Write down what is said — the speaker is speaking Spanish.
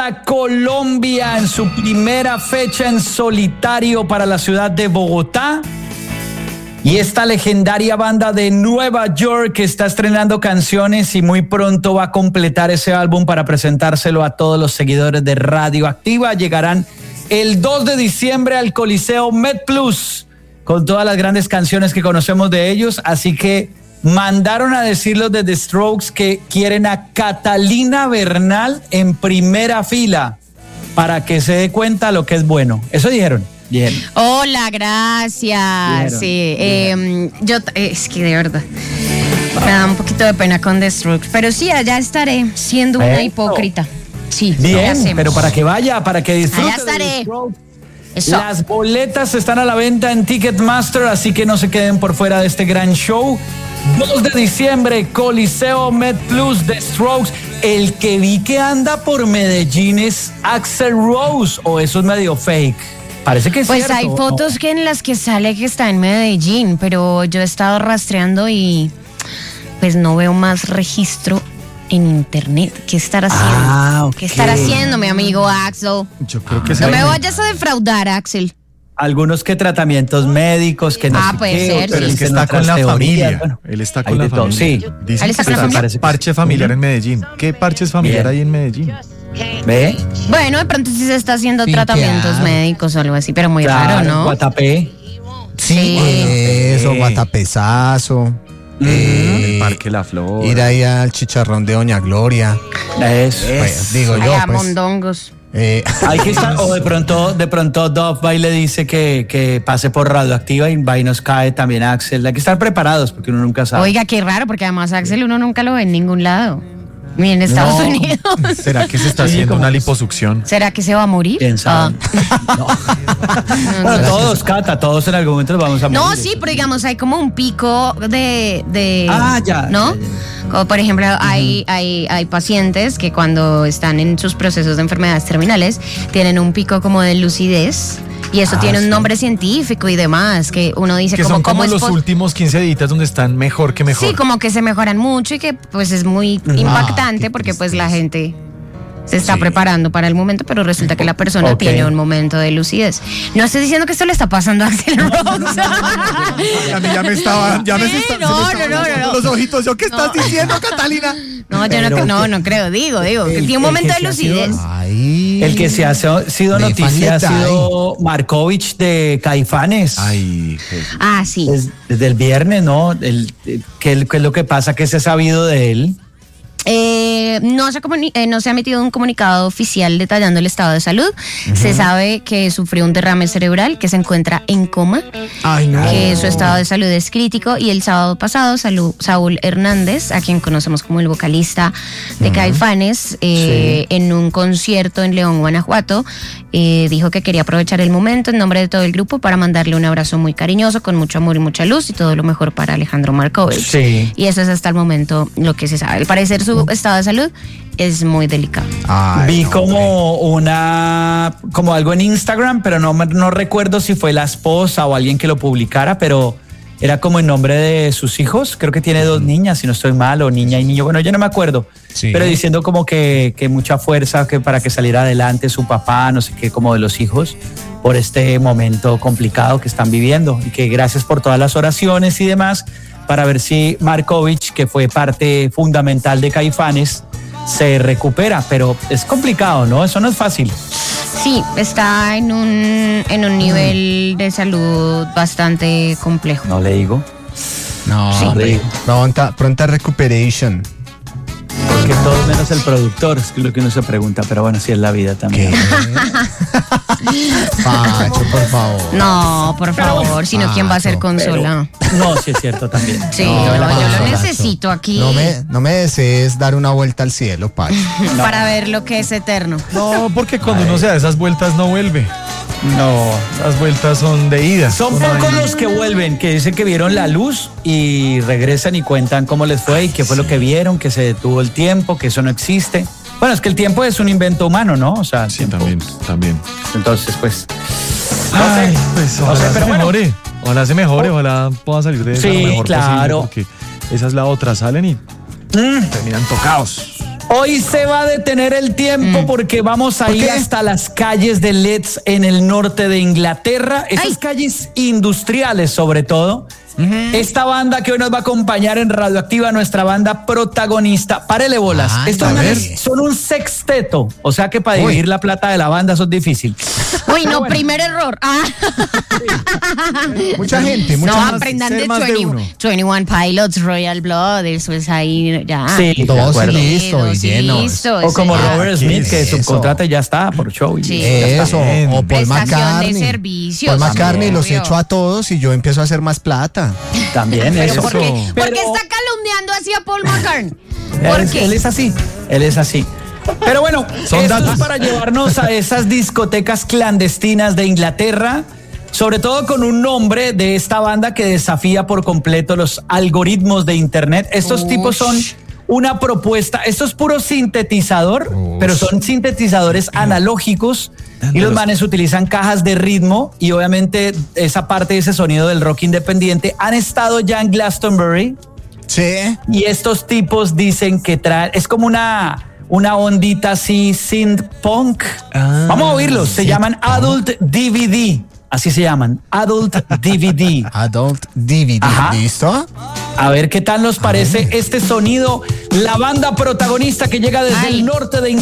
hasta Colombia en su primera fecha en solitario para la ciudad de Bogotá. Y esta legendaria banda de Nueva York está estrenando canciones y muy pronto va a completar ese álbum para presentárselo a todos los seguidores de Radioactiva. Llegarán el 2 de diciembre al Coliseo MedPlus con todas las grandes canciones que conocemos de ellos. Así que mandaron a decir los de The Strokes que quieren a Catalina Bernal en primera fila para que se dé cuenta lo que es bueno. Eso dijeron. Bien. Hola, gracias. Bien. Sí, yo es que de verdad me da un poquito de pena con The Strokes, pero sí, allá estaré siendo una hipócrita. Sí, bien, pero para que vaya, para que disfrute. Allá estaré. Eso. Las boletas están a la venta en Ticketmaster, así que no se queden por fuera de este gran show. 2 de diciembre, Coliseo MedPlus, The Strokes. El que vi que anda por Medellín es Axl Rose, o eso es medio fake. Parece que es pues cierto. Hay fotos que en las que sale que está en Medellín, pero yo he estado rastreando y pues no veo más registro en internet. ¿Qué estará haciendo? Okay. ¿Qué estará haciendo, mi amigo Axl? Yo creo que no me vayas a defraudar, Axl. Algunos que tratamientos médicos, que no sé puede qué, ser, pero sí. es que está con la familia. Bueno, él está con la todo, familia. sí. Dice ¿Él está que con la familia? Parche familiar en Medellín. ¿Qué parches familiar hay en Medellín? ¿Ve? Bueno, de pronto sí se está haciendo tratamientos médicos o algo así, pero muy Claro, raro, ¿no? Guatapé. Sí. Eso, guatapezazo. El Parque La Flor. Ir ahí al chicharrón de Doña Gloria. Eso. Pues, digo yo, Allá, pues. mondongos. Hay que estar, o de pronto Dove va y le dice que pase por Radioactiva y va y nos cae también Axl. Hay que estar preparados porque uno nunca sabe. Oiga, qué raro, porque además Axl uno nunca lo ve en ningún lado. Ni en Estados Unidos. ¿Será que se está haciendo una liposucción? ¿Será que se va a morir? ¿Quién sabe? No. Bueno, todos, Cata, todos en algún momento nos vamos a morir. No, sí, pero digamos, hay como un pico de ya. ¿no? Como por ejemplo, hay pacientes que cuando están en sus procesos de enfermedades terminales tienen un pico como de lucidez. Y eso tiene un nombre científico y demás, que uno dice que son como ¿cómo los últimos 15 días donde están mejor que mejor. Sí, como que se mejoran mucho y que pues es muy impactante porque pues la gente se está preparando para el momento, pero resulta que la persona tiene un momento de lucidez. No estoy diciendo que esto le está pasando a Axl Rose. A mí ya me estaban no. los ojitos. ¿Yo qué estás diciendo, Catalina? No, yo no creo, digo, que tiene un momento de lucidez. El que se ha sido noticia ha sido Markovich de Caifanes. Ay, sí. Desde el viernes, ¿no? ¿Qué es lo que pasa? ¿Qué se ha sabido de él? No se ha emitido un comunicado oficial detallando el estado de salud. Se sabe que sufrió un derrame cerebral, que se encuentra en coma, que su estado de salud es crítico, y el sábado pasado Saúl Hernández, a quien conocemos como el vocalista de Caifanes, en un concierto en León, Guanajuato, dijo que quería aprovechar el momento en nombre de todo el grupo para mandarle un abrazo muy cariñoso, con mucho amor y mucha luz, y todo lo mejor para Alejandro Markovich. Sí. Y eso es hasta el momento lo que se sabe. Al parecer su estado de salud es muy delicado. Vi como algo en Instagram, pero no recuerdo si fue la esposa o alguien que lo publicara, pero era como en nombre de sus hijos. Creo que tiene 2 niñas, si no estoy mal, o niña y niño. Bueno, yo no me acuerdo. Sí. Pero diciendo como que mucha fuerza que para que saliera adelante su papá, no sé qué, como de los hijos, por este momento complicado que están viviendo. Y que gracias por todas las oraciones y demás, para ver si Markovich, que fue parte fundamental de Caifanes, se recupera, pero es complicado, ¿no? Eso no es fácil. Sí, está en un nivel de salud bastante complejo. No le digo. No, sí. Pronta recuperation. Porque todo menos el productor, es lo que uno se pregunta, pero bueno, sí es la vida también. Pacho, por favor. No, por favor, sino ¿quién va a ser consola? No, sí es cierto también. Sí, yo lo necesito aquí. No me desees dar una vuelta al cielo, Pacho. Para ver lo que es eterno. No, porque cuando uno se da esas vueltas no vuelve. No, las vueltas son de ida. Son pocos los que vuelven, que dicen que vieron la luz y regresan y cuentan cómo les fue y qué fue lo que vieron, que se detuvo el tiempo, que eso no existe. Bueno, es que el tiempo es un invento humano, ¿no? O sea, sí, también. Entonces, pues, pues ojalá se mejore. Ojalá se mejore, ojalá pueda salir de eso lo mejor posible, porque esa es la otra, salen y terminan tocados. Hoy se va a detener el tiempo porque vamos a ir hasta las calles de Leeds en el norte de Inglaterra, esas calles industriales sobre todo. Esta banda que hoy nos va a acompañar en Radioactiva, nuestra banda protagonista. Párele bolas. Estos son un sexteto, o sea que para dividir la plata de la banda eso es difícil. Uy, no, primer error. Mucha gente, no, aprendan de 21 Pilots, Royal Blood, eso es ahí ya. Sí, todos listo y lleno. O como Robert Smith, que subcontrata y ya está por show. Eso, o Paul McCartney. De servicios. Paul McCartney los echo a todos y yo empiezo a hacer más plata. También pero eso. ¿Por qué está calumniando así a Paul McCartney? ¿Por qué? Él es así. Pero bueno, esto es para llevarnos a esas discotecas clandestinas de Inglaterra, sobre todo con un nombre de esta banda que desafía por completo los algoritmos de internet. Estos tipos son una propuesta, esto es puro sintetizador, pero son sintetizadores analógicos. Y los manes utilizan cajas de ritmo y obviamente esa parte de ese sonido del rock independiente. Han estado ya en Glastonbury. Sí. Y estos tipos dicen que traen, es como una ondita así, synth punk. Vamos a oírlos, se llaman Adult DVD. Así se llaman, Adult DVD. Adult DVD, ¿listo? A ver qué tal nos parece este sonido. La banda protagonista que llega desde el norte de Inglaterra.